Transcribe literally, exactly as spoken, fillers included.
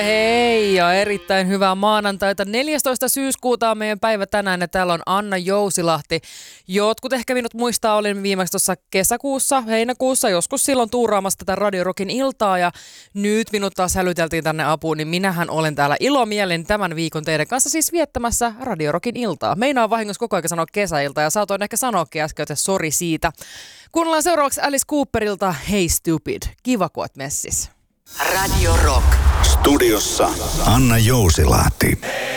Hei ja erittäin hyvää maanantaita. neljästoista syyskuuta on meidän päivä tänään ja täällä on Anna Jousilahti. Jotkut ehkä minut muistaa, olin viimeksi tuossa kesäkuussa, heinäkuussa, joskus silloin tuuraamassa tätä Radio Rockin iltaa ja nyt minut taas hälyteltiin tänne apuun, niin minähän olen täällä ilomielin tämän viikon teidän kanssa siis viettämässä Radio Rockin iltaa. Meinaa vahingossa koko ajan sanoa kesäilta ja saatoin ehkä sanoakin äsken, että sori siitä. Kuunnellaan seuraavaksi Alice Cooperilta Hey Stupid. Kiva kun oot messis. Radio Rock. Studiossa Anna Jousilahti.